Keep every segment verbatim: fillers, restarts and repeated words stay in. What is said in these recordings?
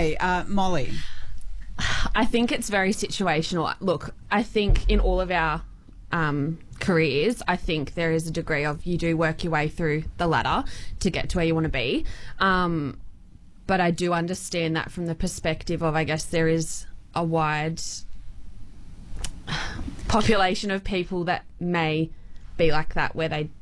Okay, uh, Molly. I think it's very situational. Look, I think in all of our um, careers, I think there is a degree of you do work your way through the ladder to get to where you want to be. Um, but I do understand that from the perspective of, I guess, there is a wide population of people that may be like that where they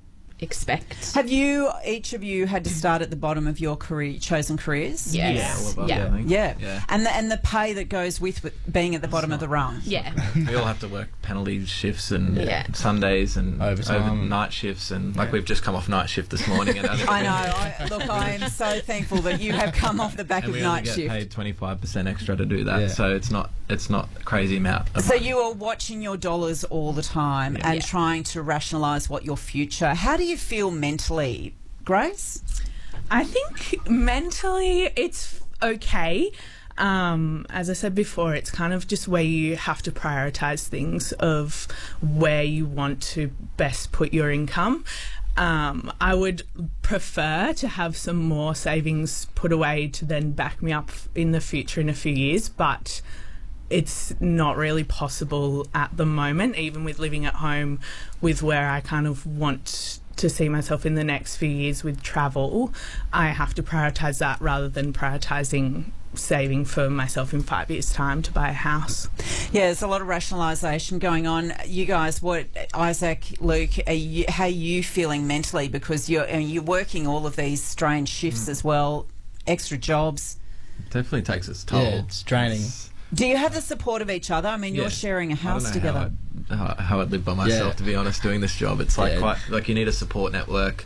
expect. Have you, each of you, had to start at the bottom of your career, chosen careers? Yes. Yeah, all above, Yeah. I think. Yeah. Yeah. And the, and the pay that goes with, with being at the bottom of the rung. Yeah. We all have to work penalty shifts and Yeah. Sundays and Overtime. overnight shifts, and like we've just come off night shift this morning. And I know. I, look, I am so thankful that you have come off the back and of we only night get shift. paid twenty-five percent extra to do that, Yeah. so it's not it's not a crazy amount. Of So money. you are watching your dollars all the time and Yeah. trying to rationalise what your future. How do you feel mentally, Grace? I think mentally it's okay. Um, as I said before, it's kind of just where you have to prioritise things of where you want to best put your income. Um, I would prefer to have some more savings put away to then back me up in the future in a few years, but it's not really possible at the moment, even with living at home with where I kind of want to see myself in the next few years with travel. I have to prioritise that rather than prioritising saving for myself in five years' time to buy a house. Yeah, there's a lot of rationalisation going on. You guys, what, Isaac, Luke, are you, how are you feeling mentally? Because you're, I mean, you're working all of these strange shifts as well, extra jobs. Definitely takes its toll. Yeah, it's draining. It's- Do you have the support of each other? I mean, Yeah. you're sharing a I house don't know together. How, I, how, how I'd live by myself, Yeah. to be honest, doing this job. It's like Yeah. quite like you need a support network,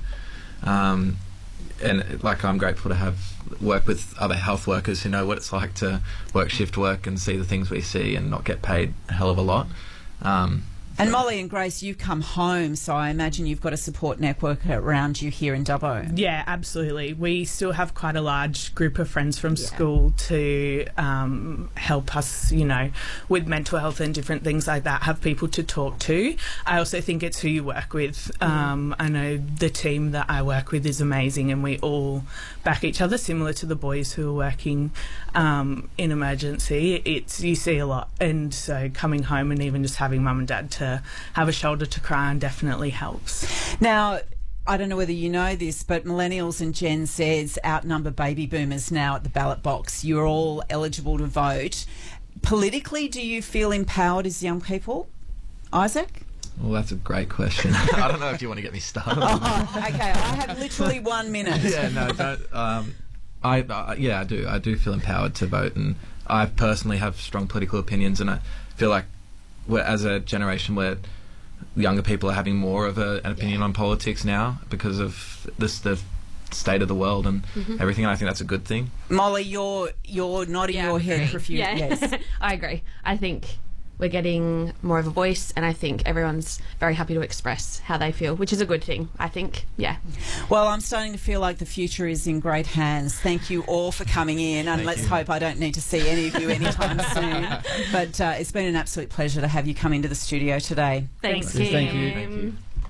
um, and like I'm grateful to have work with other health workers who know what it's like to work shift work and see the things we see and not get paid a hell of a lot. Um, And Molly and Grace, you've come home, so I imagine you've got a support network around you here in Dubbo. Yeah, absolutely. We still have quite a large group of friends from school to um, help us, you know, with mental health and different things like that, have people to talk to. I also think it's who you work with. Um, I know the team that I work with is amazing and we all back each other, similar to the boys who are working um, in emergency. It's you see a lot. And so coming home and even just having mum and dad to have a shoulder to cry on definitely helps. Now, I don't know whether you know this, but millennials and Gen Zs outnumber baby boomers now at the ballot box. You're all eligible to vote. Politically, do you feel empowered as young people? Isaac? well, that's a great question. I don't know if you want to get me started. Oh, okay, I have literally one minute. yeah, no, don't. Um, I, I yeah, I do. I do feel empowered to vote, and I personally have strong political opinions, and I feel like we're, as a generation where younger people are having more of a, an opinion on politics now because of this the state of the world and Mm-hmm. everything. And I think that's a good thing. Molly, you're you're nodding Yeah, your I head agree. profusely. Yeah. Yes. I agree. I think we're getting more of a voice, and I think everyone's very happy to express how they feel, which is a good thing, I think. Yeah. Well, I'm starting to feel like the future is in great hands. Thank you all for coming in, and Thank let's you. hope I don't need to see any of you anytime soon. But uh, it's been an absolute pleasure to have you come into the studio today. Thanks, Thank you. Kim. Thank you. Thank you.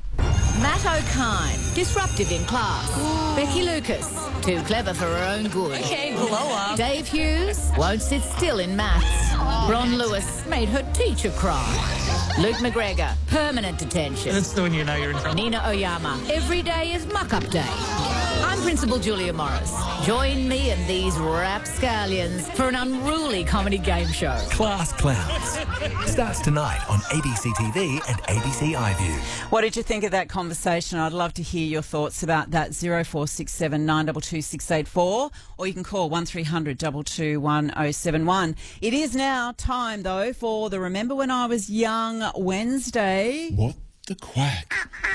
Matt O'Kine, disruptive in class. Becky Lucas, too clever for her own good. Okay, blow up. Dave Hughes won't sit still in maths. Ron Lewis made her teacher cry. Luke McGregor, permanent detention. That's when you know you're in trouble. Nina Oyama, every day is muck-up day. I'm Principal Julia Morris. Join me and these rapscallions for an unruly comedy game show. Class Clowns starts tonight on A B C T V and A B C iView. What did you think of that conversation? I'd love to hear your thoughts about that. zero four six seven nine two two six eight four, or you can call one three hundred two two one oh seven one. It is now time, though, for the Remember When I Was Young Wednesday. What the quack?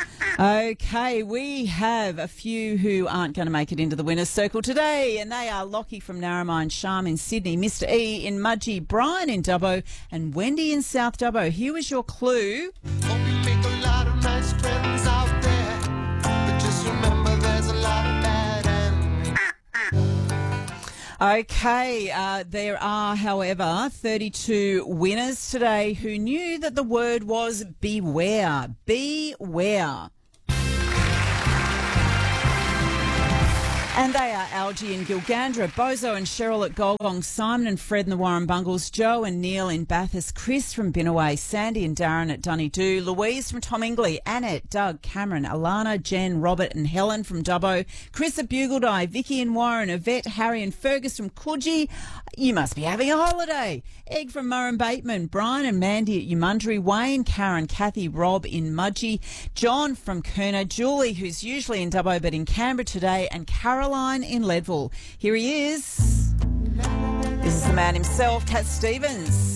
Okay, we have a few who aren't going to make it into the winner's circle today, and they are Lockie from Narromine, Sham in Sydney, Mister E in Mudgee, Brian in Dubbo, and Wendy in South Dubbo. Here was your clue. Hope you make a lot of nice friends out there, but just remember there's a lot of bad and Okay, uh, there are, however, thirty-two winners today who knew that the word was beware. Beware. And they are Algie and Gilgandra, Bozo and Cheryl at Golgong, Simon and Fred and the Warren Bungles, Joe and Neil in Bathurst, Chris from Binnaway, Sandy and Darren at Doneydoo, Louise from Tom Ingley, Annette, Doug, Cameron, Alana, Jen, Robert and Helen from Dubbo, Chris at Bugledeye, Vicky and Warren, Yvette, Harry and Fergus from Coogee. You must be having a holiday. Egg from Murray Bateman, Brian and Mandy at Umundry, Wayne, Karen, Kathy, Rob in Mudgee, John from Kerner, Julie, who's usually in Dubbo but in Canberra today, and Caroline in Leadville. Here he is. This is the man himself, Cat Stevens.